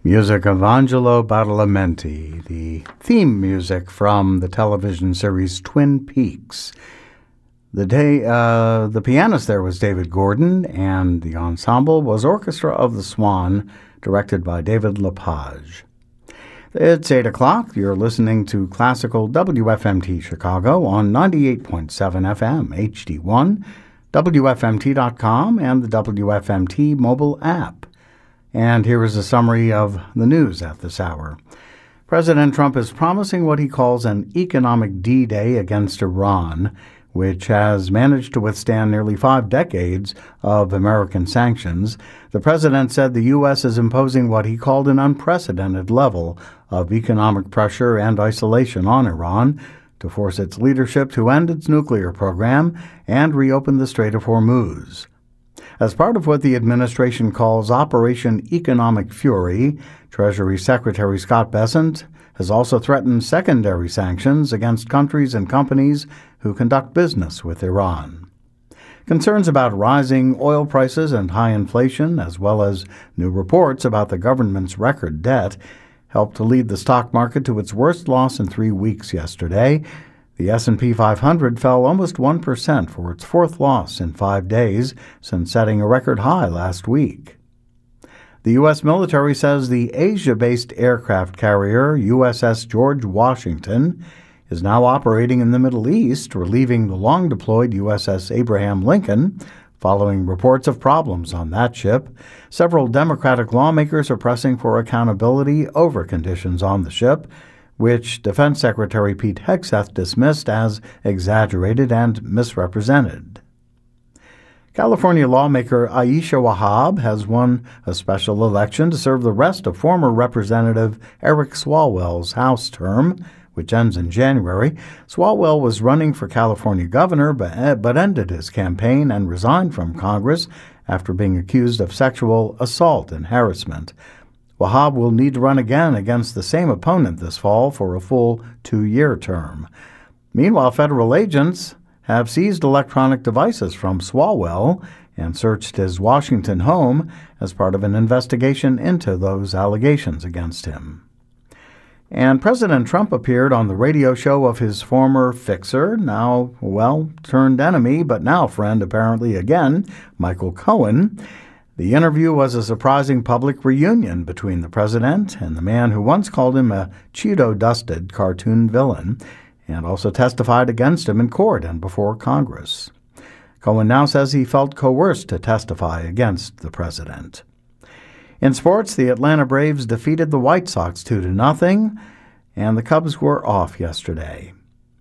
Music of Angelo Badalamenti, the theme music from the television series Twin Peaks. The pianist there was David Gordon, and the ensemble was Orchestra of the Swan, directed by David Lepage. It's 8 o'clock. You're listening to Classical WFMT Chicago on 98.7 FM, HD1, WFMT.com, and the WFMT mobile app. And here is a summary of the news at this hour. President Trump is promising what he calls an economic D-Day against Iran, which has managed to withstand nearly 5 decades of American sanctions. The president said the U.S. is imposing what he called an unprecedented level of economic pressure and isolation on Iran to force its leadership to end its nuclear program and reopen the Strait of Hormuz. As part of what the administration calls Operation Economic Fury, Treasury Secretary Scott Bessent has also threatened secondary sanctions against countries and companies who conduct business with Iran. Concerns about rising oil prices and high inflation, as well as new reports about the government's record debt, helped to lead the stock market to its worst loss in 3 weeks yesterday. The S&P 500 fell almost 1% for its 4th loss in 5 days since setting a record high last week. The U.S. military says the Asia-based aircraft carrier USS George Washington is now operating in the Middle East, relieving the long-deployed USS Abraham Lincoln, following reports of problems on that ship. Several Democratic lawmakers are pressing for accountability over conditions on the ship, which Defense Secretary Pete Hegseth dismissed as exaggerated and misrepresented. California lawmaker Aisha Wahab has won a special election to serve the rest of former Representative Eric Swalwell's House term, which ends in January. Swalwell was running for California governor but ended his campaign and resigned from Congress after being accused of sexual assault and harassment. Wahab will need to run again against the same opponent this fall for a full 2-year term. Meanwhile, federal agents have seized electronic devices from Swalwell and searched his Washington home as part of an investigation into those allegations against him. And President Trump appeared on the radio show of his former fixer, now, turned enemy, but now friend apparently again, Michael Cohen. The interview was a surprising public reunion between the president and the man who once called him a Cheeto-dusted cartoon villain, and also testified against him in court and before Congress. Cohen now says he felt coerced to testify against the president. In sports, the Atlanta Braves defeated the White Sox 2-0, and the Cubs were off yesterday.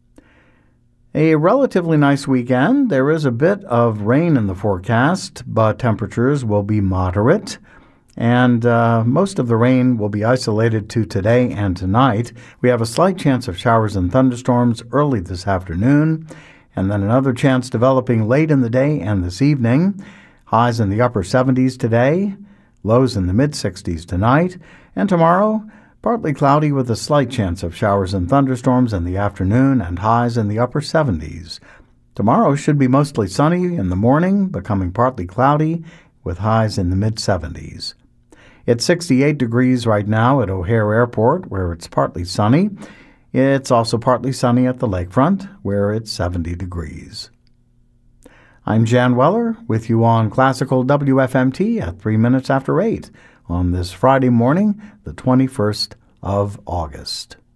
A relatively nice weekend. There is a bit of rain in the forecast, but temperatures will be moderate, and most of the rain will be isolated to today and tonight. We have a slight chance of showers and thunderstorms early this afternoon, and then another chance developing late in the day and this evening. Highs in the upper 70s today, lows in the mid-60s tonight, and tomorrow, partly cloudy with a slight chance of showers and thunderstorms in the afternoon and highs in the upper 70s. Tomorrow should be mostly sunny in the morning, becoming partly cloudy with highs in the mid-70s. It's 68 degrees right now at O'Hare Airport, where it's partly sunny. It's also partly sunny at the lakefront, where it's 70 degrees. I'm Jan Weller with you on Classical WFMT at 3 minutes after 8 on this Friday morning, the 21st of August.